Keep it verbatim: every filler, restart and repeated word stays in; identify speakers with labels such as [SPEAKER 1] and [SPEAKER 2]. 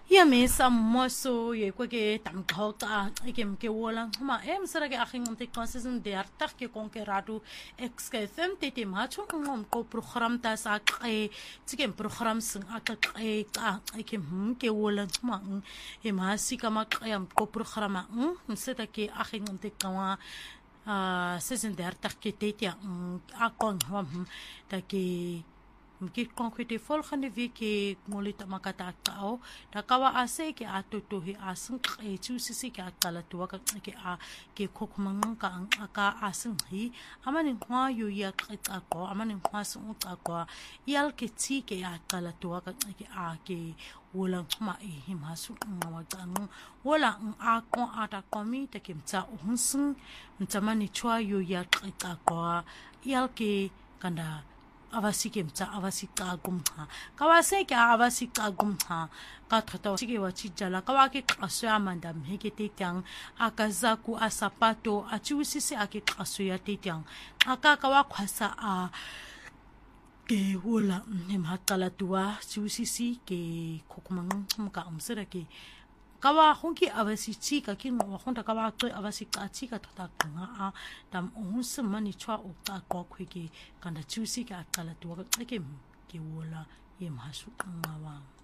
[SPEAKER 1] Ya mesa moso ye kwa ke tam khota ke mke wola ma em sara ke akhin ngte konsesin de artak ke konkerado ex ke fem te te ma chu ngom ko program ta sa ke tike program sing aka ke ta ke mke wola ma e ma si kama ke ko program m seta ke akhin ngte kawa a season de artak ke te te akon ta ke mki konkrete volgende week ke molita makata tao da kawa ase ke atotohi asing e chusisi ke akala tuwa ka ke a ke kokmangang ka ang aka asing hi amani kwa yu ya ka ko amani kwa sung ka ko yal ke ti ke akala tuwa ka ke a ke wala ma e himasu ngawa tang wala ang ako ata komi te kimta unsung mtamani chwa yu ya ka ko yal ke kanda avasi kemta avasi kagum ha kawase ke avasi kagum ha ka thata sige wachi jala kawake kaso amanda mheke tetang akazaku asapato achiusisi ake kaso ya tetang aka kawa khwasa a ke wala nemhatala tua chiusisi ke kokmang mka umsera ke kawa honki avasi chika ki no honta kawa to avasi ka chika thata nga a tam uns mani chwa ukta ko khwiki kanda chusi ka kala to ke ke wola ye masu ngawa